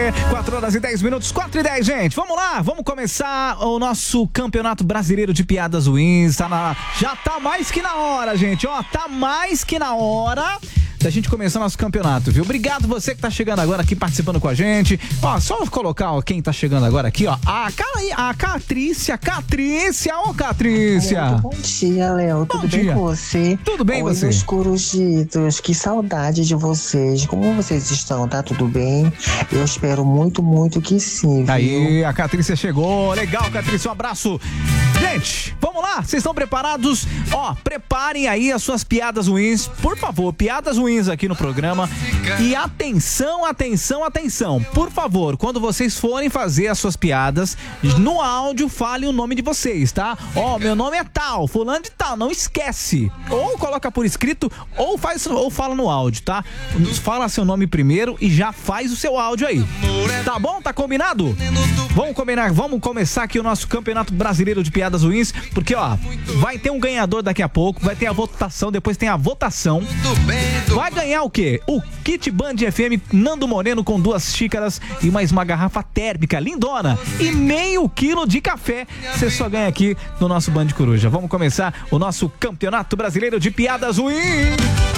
4 horas e 10 minutos, 4 e 10, gente. Vamos lá, vamos começar o nosso Campeonato Brasileiro de Piadas Ruins. Já tá mais que na hora, gente. Ó, tá mais que na hora da gente começar nosso campeonato, viu? Obrigado você que tá chegando agora aqui participando com a gente. Ó, só colocar quem tá chegando agora aqui, ó. A Catrícia, ô Catrícia. Muito bom dia, Léo. Tudo bem com você? Tudo bem, Oi, você? meus corujitos, que saudade de vocês. Como vocês estão? Tá tudo bem? Eu espero muito, muito que sim, viu? Aí, a Catrícia chegou. Legal, Catrícia, um abraço. Gente, vamos lá, vocês estão preparados? Ó, preparem aí as suas piadas ruins, por favor, piadas ruins aqui no programa. E atenção, atenção, atenção. Por favor, quando vocês forem fazer as suas piadas, no áudio fale o nome de vocês, tá? Ó, meu nome é tal, fulano de tal, não esquece. Ou coloca por escrito, ou fala no áudio, tá? Fala seu nome primeiro e já faz o seu áudio aí. Tá bom? Tá combinado? Vamos combinar, vamos começar aqui o nosso Campeonato Brasileiro de Piadas Ruins, porque ó, vai ter um ganhador daqui a pouco, vai ter a votação, depois tem a votação. Vai ganhar o quê? O kit Band FM Nando Moreno com 2 xícaras e mais uma garrafa térmica lindona e meio quilo de café. Você só ganha aqui no nosso Band Coruja. Vamos começar o nosso Campeonato Brasileiro de Piadas Ruins.